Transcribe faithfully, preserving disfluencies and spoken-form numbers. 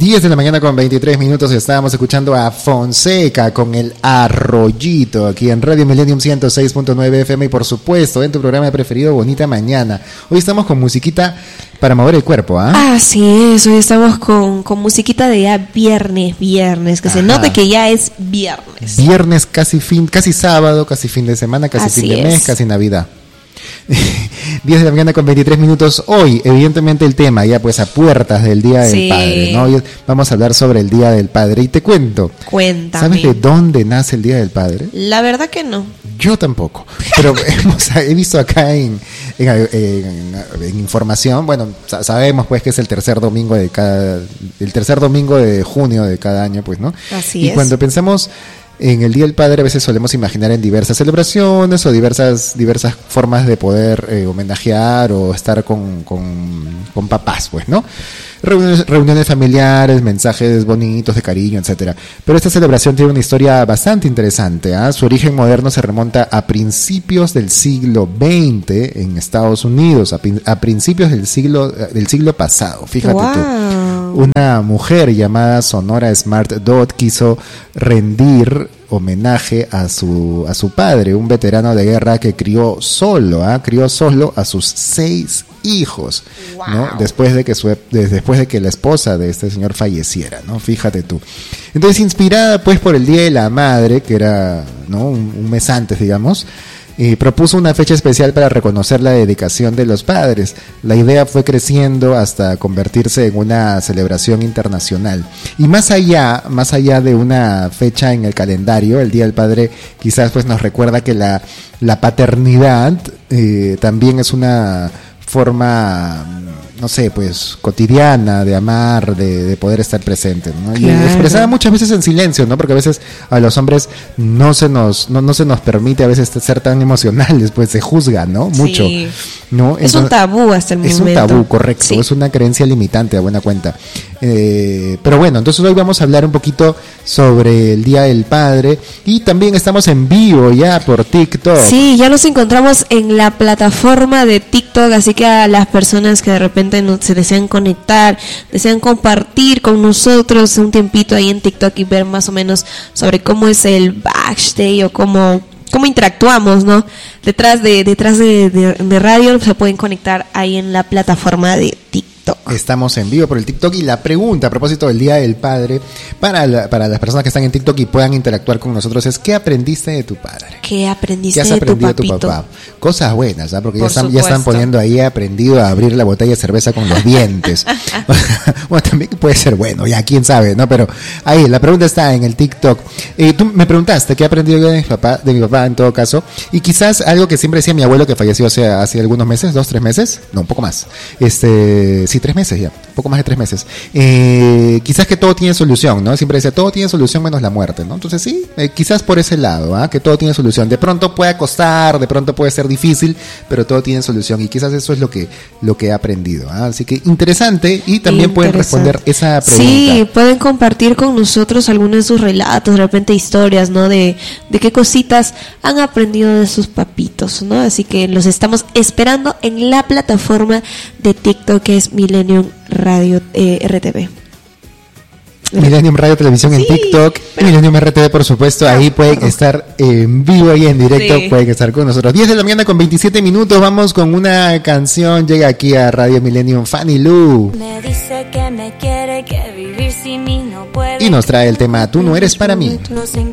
diez de la mañana con veintitrés minutos. Estábamos escuchando a Fonseca con el Arroyito aquí en Radio Millennium ciento seis punto nueve F M y por supuesto en tu programa preferido Bonita Mañana. Hoy estamos con musiquita para mover el cuerpo, ¿ah? ¿eh? Así es, hoy estamos con, con musiquita de ya viernes, viernes, que Ajá. se note que ya es viernes. Viernes, casi fin, casi sábado, casi fin de semana, casi Así fin de es. mes, casi Navidad. diez de la mañana con veintitrés minutos. Hoy, evidentemente, el tema ya pues a puertas del Día del sí. Padre, ¿no? Hoy vamos a hablar sobre el Día del Padre y te cuento. Cuéntame. ¿Sabes de dónde nace el Día del Padre? La verdad que no. Yo tampoco, pero hemos, he visto acá en, en, en, en información, bueno, sabemos pues que es el tercer domingo de cada, el tercer domingo de junio de cada año, pues, ¿no? Así y es. Cuando pensamos en el Día del Padre, a veces solemos imaginar en diversas celebraciones o diversas diversas formas de poder eh, homenajear o estar con, con, con papás, pues, ¿no? Reuniones, reuniones familiares, mensajes bonitos de cariño, etcétera. Pero esta celebración tiene una historia bastante interesante, ¿eh? Su origen moderno se remonta a principios del siglo veinte en Estados Unidos, a, a principios del siglo del siglo pasado, fíjate wow. tú. Una mujer llamada Sonora Smart Dodd quiso rendir homenaje a su a su padre, un veterano de guerra que crió solo, ¿ah? ¿eh? crió solo a sus seis hijos, wow. ¿no? Después de que su, de, después de que la esposa de este señor falleciera, ¿no? Fíjate tú. Entonces, inspirada pues por el Día de la Madre, que era, ¿no? un, un mes antes, digamos, y propuso una fecha especial para reconocer la dedicación de los padres. La idea fue creciendo hasta convertirse en una celebración internacional. Y más allá, más allá de una fecha en el calendario, el Día del Padre quizás pues nos recuerda que la, la paternidad eh, también es una forma, no sé, pues cotidiana de amar, de, de poder estar presente, ¿no? Claro. Y expresada muchas veces en silencio, ¿no? Porque a veces a los hombres no se nos no, no se nos permite a veces ser tan emocionales, pues se juzga, ¿no? Mucho, sí. ¿no? Es Entonces, un tabú hasta el es momento. Es un tabú, correcto, sí. Es una creencia limitante a buena cuenta. Eh, pero bueno, entonces hoy vamos a hablar un poquito sobre el Día del Padre y también estamos en vivo ya por TikTok. Sí, ya nos encontramos en la plataforma de TikTok, así que a las personas que de repente no se desean conectar, desean compartir con nosotros un tiempito ahí en TikTok y ver más o menos sobre cómo es el backstage o cómo cómo interactuamos, ¿no? Detrás de detrás de, de, de radio se pueden conectar ahí en la plataforma de TikTok. Estamos en vivo por el TikTok y la pregunta a propósito del Día del Padre para, la, para las personas que están en TikTok y puedan interactuar con nosotros es ¿qué aprendiste de tu padre? ¿Qué aprendiste ¿Qué has de aprendido tu papito? De tu papá? Cosas buenas, ¿eh? Porque ya están, supuesto. ya están poniendo ahí, he aprendido a abrir la botella de cerveza con los dientes. Bueno, también puede ser bueno, ya quién sabe, ¿no? Pero ahí, la pregunta está en el TikTok. Eh, tú me preguntaste qué he aprendido yo de mi papá, de mi papá en todo caso, y quizás algo que siempre decía mi abuelo que falleció hace, hace algunos meses, dos, tres meses, no, un poco más. Este, sí, tres meses ya. Poco más de tres meses. Eh, quizás que todo tiene solución, ¿no? Siempre decía, todo tiene solución menos la muerte, ¿no? Entonces sí, eh, quizás por ese lado, ¿ah? ¿eh? Que todo tiene solución. De pronto puede costar, de pronto puede ser difícil, pero todo tiene solución y quizás eso es lo que lo que he aprendido, ¿ah? ¿eh? Así que interesante y también pueden responder esa pregunta. Sí, pueden compartir con nosotros algunos de sus relatos, de repente historias, ¿no? De, de qué cositas han aprendido de sus papitos, ¿no? Así que los estamos esperando en la plataforma de TikTok que es Millennium Radio eh, R T V. Millennium Radio Televisión sí, en TikTok, pero... Millennium R T V por supuesto, ahí pueden estar en vivo y en directo, sí. Pueden estar con nosotros. diez de la mañana con veintisiete minutos, vamos con una canción, llega aquí a Radio Millennium Fanny Lu. Me dice que me quiere, que vivir sin mí no puede. Y nos trae el tema Tú no eres para mí. Nos